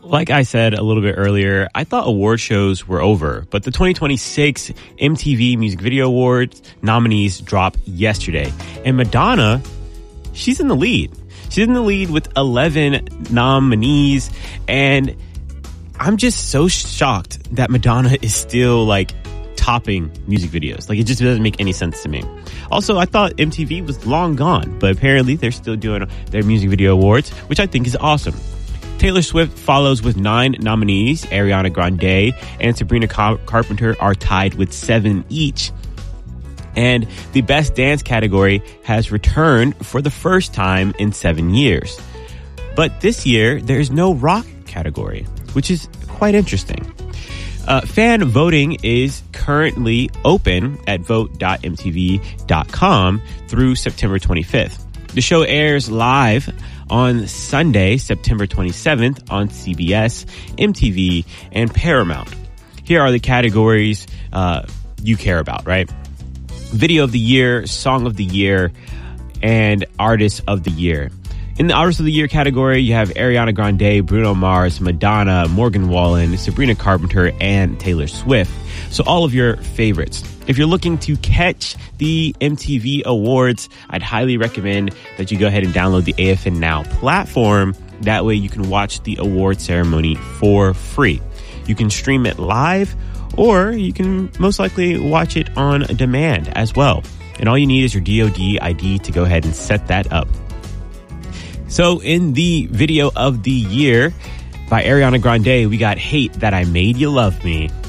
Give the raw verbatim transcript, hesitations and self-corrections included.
Like I said a little bit earlier, I thought award shows were over, but the twenty twenty-six M T V Music Video Awards nominees dropped yesterday. And Madonna, she's in the lead. She's in the lead with eleven nominees, and I'm just so shocked that Madonna is still, like, topping music videos. Like, it just doesn't make any sense to me. Also, I thought M T V was long gone, but apparently they're still doing their music video awards, which I think is awesome. Taylor Swift follows with nine nominees. Ariana Grande and Sabrina Car- Carpenter are tied with seven each. And the Best Dance category has returned for the first time in seven years. But this year, there's no rock category, which is quite interesting. Uh, fan voting is currently open at vote dot m t v dot com through September twenty-fifth. The show airs live on Sunday, September twenty-seventh on C B S, M T V, and Paramount. Here are the categories uh, you care about, right? Video of the Year, Song of the Year, and Artist of the Year. In the Artist of the Year category, you have Ariana Grande, Bruno Mars, Madonna, Morgan Wallen, Sabrina Carpenter, and Taylor Swift. So all of your favorites. If you're looking to catch the M T V Awards, I'd highly recommend that you go ahead and download the A F N Now platform. That way you can watch the award ceremony for free. You can stream it live, or you can most likely watch it on demand as well. And all you need is your D O D I D to go ahead and set that up. So in the Video of the Year by Ariana Grande, we got Hate That I Made You Love Me.